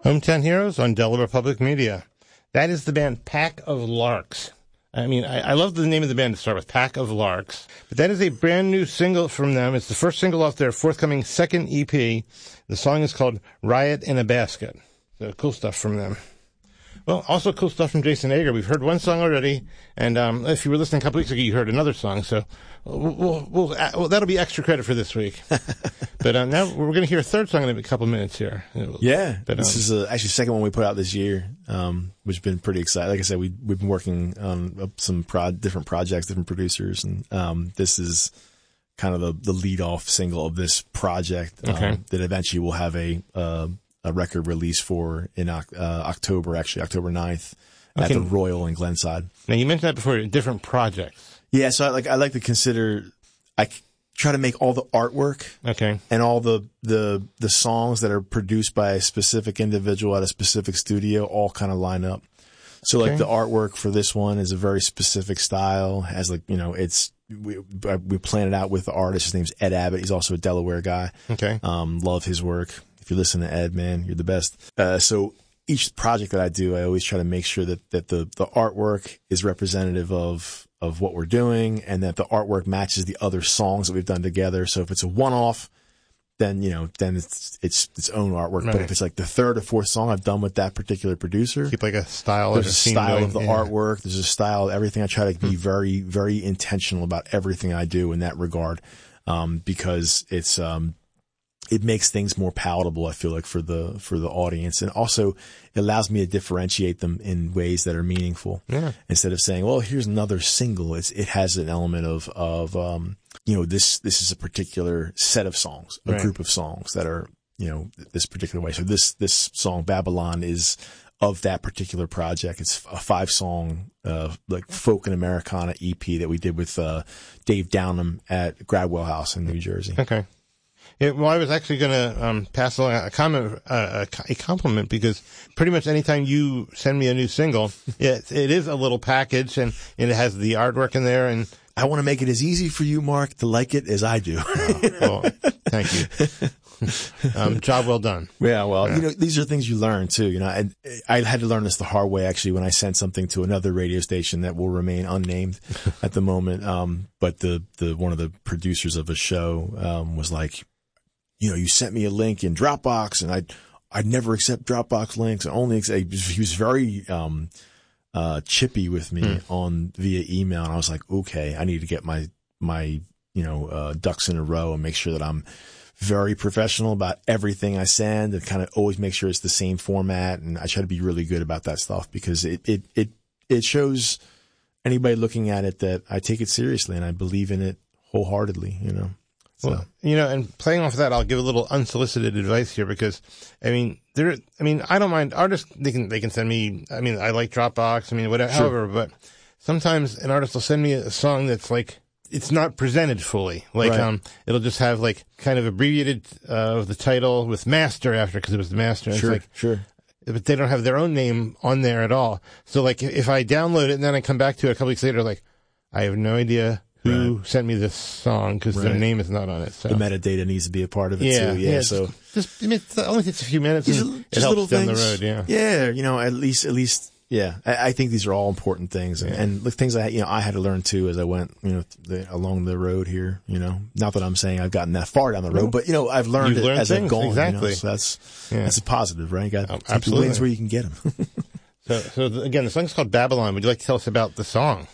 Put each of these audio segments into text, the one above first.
Hometown Heroes on Delaware Public Media. That is the band Pack of Larks. I mean, I love the name of the band to start with, Pack of Larks. But that is a brand new single from them. It's the first single off their forthcoming second EP. The song is called Riot in a Basket. So cool stuff from them. Well, also cool stuff from Jason Ager. We've heard one song already, and if you were listening a couple weeks ago, you heard another song. So we'll that'll be extra credit for this week. But now we're going to hear a third song in a couple minutes here. Yeah, but, this is actually the second one we put out this year, which has been pretty exciting. Like I said, we've been working on some different projects, different producers, and this is kind of the lead-off single of this project that eventually will have a record release for in October, actually October 9th at the Royal in Glenside. Now you mentioned that before, different projects. Yeah, so I like to consider, I try to make all the artwork and all the songs that are produced by a specific individual at a specific studio all kind of line up. So like the artwork for this one is a very specific style, has like, you know, we plan it out with the artist. His name's Ed Abbott. He's also a Delaware guy. Love his work. If you listen to Ed, man, you're the best. So each project that I do, I always try to make sure that the artwork is representative of what we're doing, and that the artwork matches the other songs that we've done together. So if it's a one-off, then it's its own artwork. Right. But if it's like the third or fourth song I've done with that particular producer, keep like a style. There's a style of the artwork. There's a style of everything. I try to be very, very intentional about everything I do in that regard, because it's it makes things more palatable, I feel like, for the audience. And also it allows me to differentiate them in ways that are meaningful. Yeah. Instead of saying, well, here's another single. It has an element of this is a particular set of songs, a group of songs that are, this particular way. So this song Babylon is of that particular project. It's a 5-song, like folk and Americana EP that we did with, Dave Downham at Gradwell House in New Jersey. Okay. Yeah, well, I was actually going to pass along a compliment, because pretty much anytime you send me a new single, it is a little package, and it has the artwork in there. And I want to make it as easy for you, Mark, to like it as I do. Well, thank you. Job well done. Yeah, well, these are things you learn too. And I had to learn this the hard way, actually, when I sent something to another radio station that will remain unnamed at the moment. But the one of the producers of a show was like, you sent me a link in Dropbox, and I'd never accept Dropbox links. He was very chippy with me via email, and I was like, okay, I need to get my ducks in a row and make sure that I'm very professional about everything I send, and kind of always make sure it's the same format. And I try to be really good about that stuff, because it shows anybody looking at it that I take it seriously and I believe in it wholeheartedly. Well, and playing off of that, I'll give a little unsolicited advice here, because, I don't mind artists. They can send me, I like Dropbox, whatever, sure. However, but sometimes an artist will send me a song that's like, it's not presented fully. Like, right. It'll just have like kind of abbreviated, the title with master after, because it was the master. Sure, it's like, sure. But they don't have their own name on there at all. So like, if I download it and then I come back to it a couple weeks later, like, I have no idea who sent me this song, because their name is not on it. So the metadata needs to be a part of it too. Yeah. So it only takes a few minutes, and it helps down the road. Yeah. Yeah. At least. Yeah. I think these are all important things, and things I had to learn too as I went, along the road here. Not that I'm saying I've gotten that far down the road, but I've learned it as I've gone. Exactly. So that's a positive, right? You got to keep absolutely the wins where you can get them. So again, the song's called Babylon. Would you like to tell us about the song?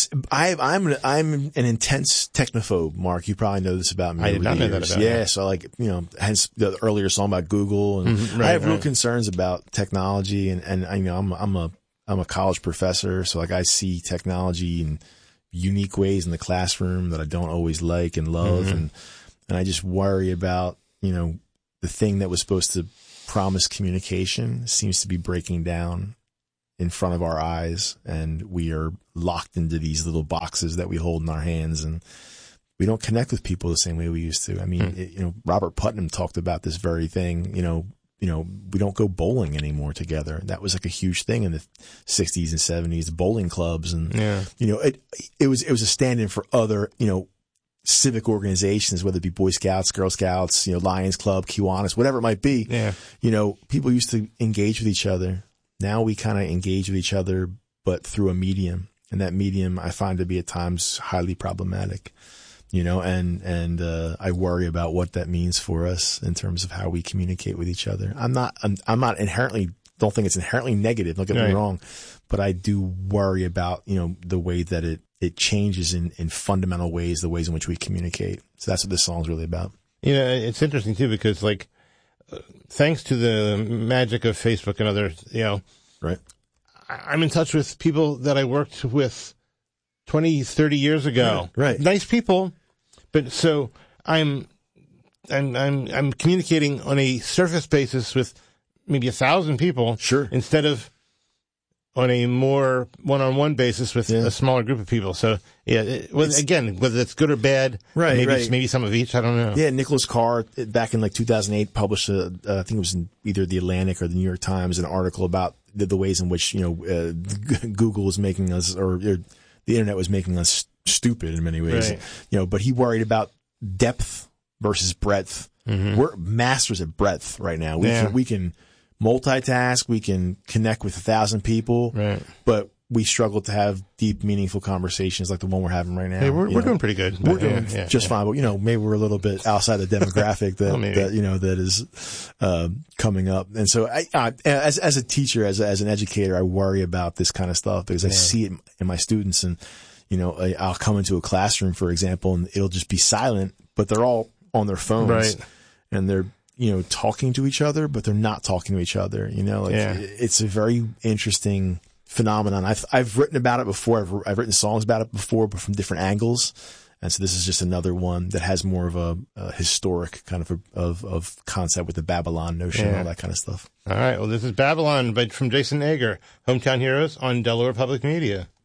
I'm an intense technophobe, Mark. You probably know this about me. I did not know that about you. Yeah, so hence the earlier song about Google, and I have real concerns about technology, and I'm a college professor, so I see technology in unique ways in the classroom that I don't always like and love, and I just worry about the thing that was supposed to promise communication seems to be breaking down in front of our eyes, and we are locked into these little boxes that we hold in our hands, and we don't connect with people the same way we used to. Robert Putnam talked about this very thing. We don't go bowling anymore together. That was like a huge thing in the 60s and 70s, the bowling clubs, and it was a stand-in for other civic organizations, whether it be Boy Scouts, Girl Scouts, Lions Club, Kiwanis, whatever it might be. Yeah. People used to engage with each other. Now we kind of engage with each other, but through a medium. And that medium I find to be at times highly problematic, and I worry about what that means for us in terms of how we communicate with each other. I'm not inherently, don't think it's inherently negative. Don't get me wrong, but I do worry about, the way that it changes in fundamental ways, the ways in which we communicate. So that's what this song's really about. It's interesting too, because thanks to the magic of Facebook and others, right. I'm in touch with people that I worked with 20, 30 years ago. Right. Nice people. But so I'm communicating on a surface basis with maybe 1,000 people. Sure. Instead of on a more one-on-one basis with a smaller group of people. So again, whether it's good or bad, right, maybe some of each, I don't know. Yeah. Nicholas Carr back in 2008 published I think it was in either the Atlantic or the New York Times, an article about the ways in which, Google was making us, or the internet was making us stupid in many ways, right. But he worried about depth versus breadth. Mm-hmm. We're masters at breadth right now. We can multitask. We can connect with 1,000 people, right. But we struggle to have deep, meaningful conversations like the one we're having right now. Hey, we're doing pretty good. We're doing just fine, but maybe we're a little bit outside the demographic that is coming up. And so, as a teacher, as an educator, I worry about this kind of stuff because I see it in my students, and I'll come into a classroom, for example, and it'll just be silent, but they're all on their phones, right. And they're talking to each other, but they're not talking to each other. It's a very interesting phenomenon. I've written about it before. I've written songs about it before, but from different angles. And so this is just another one that has more of a historic kind of concept with the Babylon notion and all that kind of stuff. All right. Well, this is Babylon from Jason Ager, Hometown Heroes on Delaware Public Media.